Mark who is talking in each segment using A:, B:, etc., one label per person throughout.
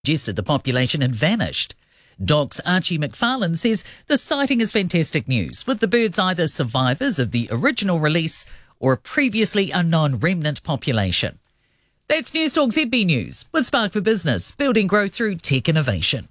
A: suggested the population had vanished. DOC's Archie McFarlane says the sighting is fantastic news, with the birds either survivors of the original release or a previously unknown remnant population. That's News Talk ZB News with Spark for Business, building growth through tech innovation.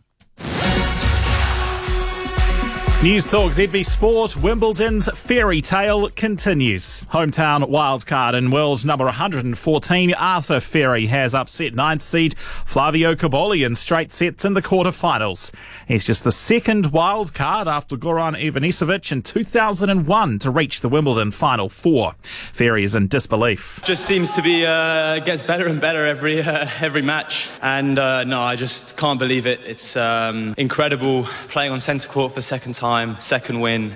B: News Talk ZB Sport. Wimbledon's fairy tale continues. Hometown wildcard in world number 114, Arthur Ferry has upset ninth seed Flavio Cobolli in straight sets in the quarterfinals. He's just the second wildcard after Goran Ivanisevic in 2001 to reach the Wimbledon Final Four. Ferry is in disbelief.
C: Just seems to be gets better and better every match, and no, I just can't believe it. It's incredible playing on centre court for the second time. Second win.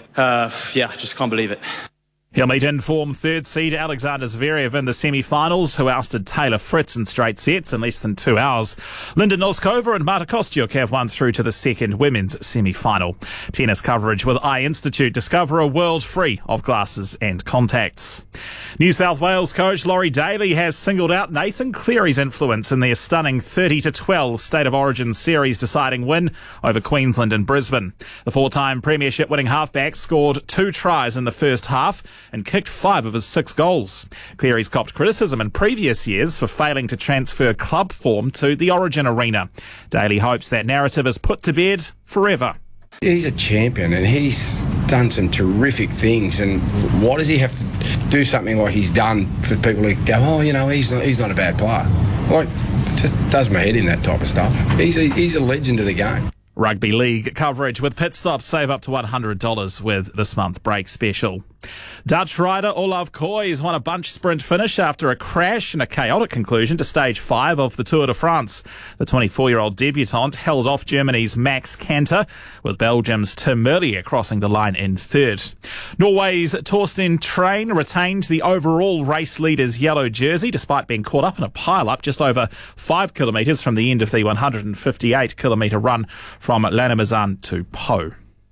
C: Just can't believe it.
B: He'll meet in-form third seed Alexander Zverev in the semi-finals, who ousted Taylor Fritz in straight sets in less than 2 hours. Linda Noskova and Marta Kostyuk have won through to the second women's semi-final. Tennis coverage with Eye Institute. Discover a world free of glasses and contacts. New South Wales coach Laurie Daly has singled out Nathan Cleary's influence in their stunning 30-12 State of Origin series deciding win over Queensland and Brisbane. The four-time premiership winning halfback scored 2 tries in the first half and kicked 5 of his 6 goals. Cleary's copped criticism in previous years for failing to transfer club form to the Origin arena. Daly hopes that narrative is put to bed forever.
D: He's a champion and he's done some terrific things, and why does he have to do something like he's done for people who go, oh, you know, he's not a bad player? Like, it just does my head in, that type of stuff. He's a legend of the game.
B: Rugby league coverage with pit stops. Save up to $100 with this month's break special. Dutch rider Olav Koijs won a bunch sprint finish after a crash and a chaotic conclusion to stage 5 of the Tour de France. The 24-year-old debutant held off Germany's Max Kanter, with Belgium's Tim Merlier crossing the line in third. Norway's Torstein Train retained the overall race leader's yellow jersey despite being caught up in a pile-up just over 5 kilometres from the end of the 158-kilometre run from Lannemezan to Po.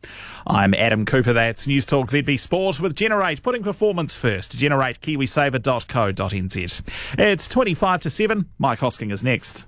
B: I'm Adam Cooper. That's News Talk ZB Sport with Generate, putting performance first. Generate kiwisaver.co.nz. It's 25 to 7. Mike Hosking is next.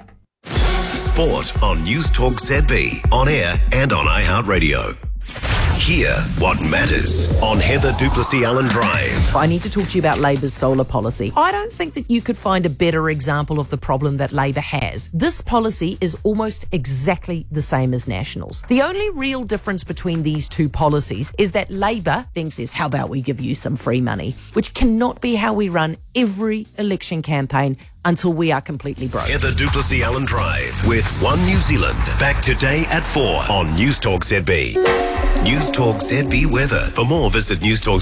E: Sport on News Talk ZB, on air and on iHeartRadio. Hear what matters on Heather Duplessis-Allen Drive.
F: I need to talk to you about Labor's solar policy. I don't think that you could find a better example of the problem that Labor has. This policy is almost exactly the same as National's. The only real difference between these two policies is that Labor thinks is, how about we give you some free money, which cannot be how we run every election campaign until we are completely broke.
E: Heather Duplessis-Allen Drive with One New Zealand. Back today at 4 on News Talk ZB. News Talk ZB weather. For more, visit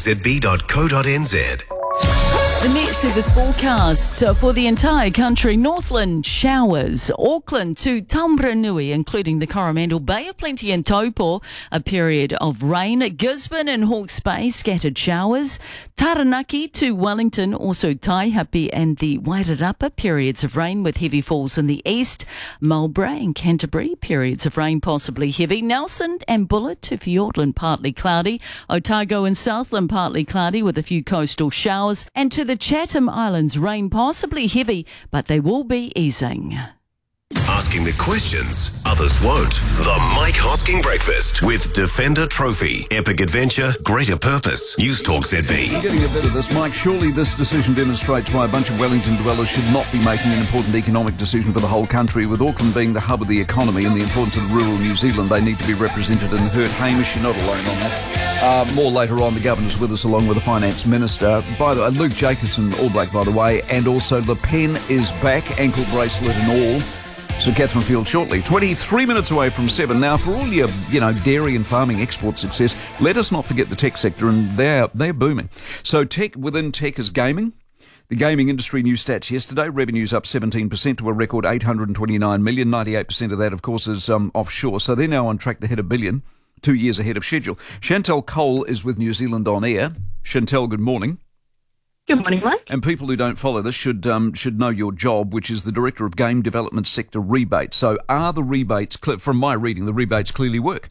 E: newstalkzb.co.nz.
G: The Met Service forecast for the entire country: Northland showers, Auckland to Taumarunui, including the Coromandel, Bay of Plenty and Taupo, a period of rain, Gisborne and Hawke's Bay, scattered showers, Taranaki to Wellington, also Taihape and the Wairarapa, periods of rain with heavy falls in the east, Marlborough and Canterbury, periods of rain possibly heavy, Nelson and Bullard to Fiordland, partly cloudy, Otago and Southland, partly cloudy with a few coastal showers, and to the Chatham Islands, rain possibly heavy, but they will be easing.
E: Asking the questions others won't. The Mike Hosking Breakfast with Defender Trophy. Epic adventure, greater purpose. News Talk ZB.
H: Getting a bit of this, Mike. Surely this decision demonstrates why a bunch of Wellington dwellers should not be making an important economic decision for the whole country. With Auckland being the hub of the economy and the importance of rural New Zealand, they need to be represented and heard. Hamish, you're not alone on that. More later on, the Governor's with us along with the Finance Minister. By the way, Luke Jacobson, All Black, by the way, and also Le Pen is back, ankle bracelet and all. So Catherine Field shortly. 23 minutes away from 7. Now, for all your, dairy and farming export success, let us not forget the tech sector, and they're booming. So within tech is gaming. The gaming industry new stats yesterday. Revenues up 17% to a record $829 million. 98% of that, of course, is offshore. So they're now on track to hit $1 billion, 2 years ahead of schedule. Chantel Cole is with New Zealand On Air. Chantel, good morning.
I: Good morning, Mike.
H: And people who don't follow this should know your job, which is the Director of Game Development Sector Rebates. So are the rebates, from my reading, the rebates clearly work?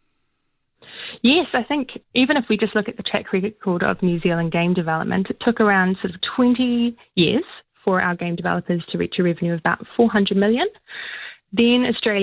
I: Yes, I think even if we just look at the track record of New Zealand game development, it took around sort of 20 years for our game developers to reach a revenue of about $400 million. then Australia